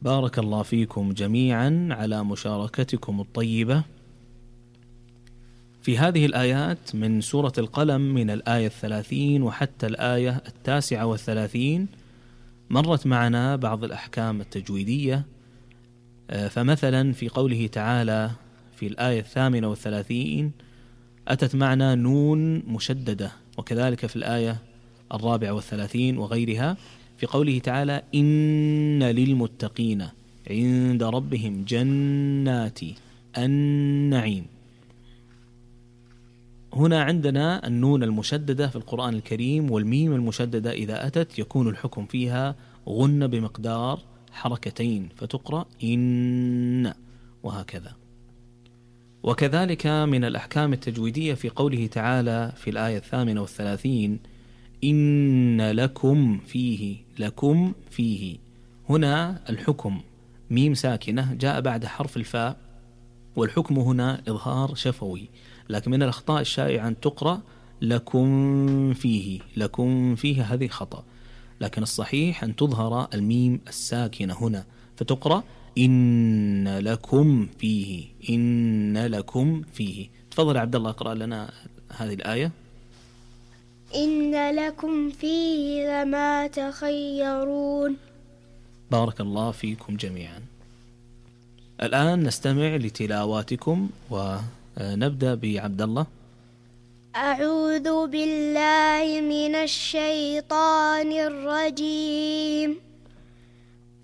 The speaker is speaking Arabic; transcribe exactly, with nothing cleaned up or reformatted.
بارك الله فيكم جميعا على مشاركتكم الطيبة في هذه الآيات من سورة القلم، من الآية الثلاثين وحتى الآية التاسعة والثلاثين. مرت معنا بعض الأحكام التجويدية، فمثلا في قوله تعالى في الآية الثامنة والثلاثين أتت معنا نون مشددة، وكذلك في الآية الرابعة والثلاثين وغيرها في قوله تعالى إن للمتقين عند ربهم جنات النعيم. هنا عندنا النون المشددة في القرآن الكريم والميم المشددة إذا أتت يكون الحكم فيها غن بمقدار حركتين فتقرأ إن، وهكذا. وكذلك من الأحكام التجويدية في قوله تعالى في الآية الثامنة والثلاثين إن لكم فيه، لكم فيه، هنا الحكم ميم ساكنة جاء بعد حرف الفاء، والحكم هنا إظهار شفوي، لكن من الأخطاء الشائعة أن تقرأ لكم فيه، لكم فيه، هذه خطأ، لكن الصحيح أن تظهر الميم الساكنة هنا فتقرأ إن لكم فيه، إن لكم فيه. تفضل عبد الله اقرأ لنا هذه الآية. إن لكم فيه لما تخيرون. بارك الله فيكم جميعا. الآن نستمع لتلاواتكم ونبدأ بعبد الله. أعوذ بالله من الشيطان الرجيم.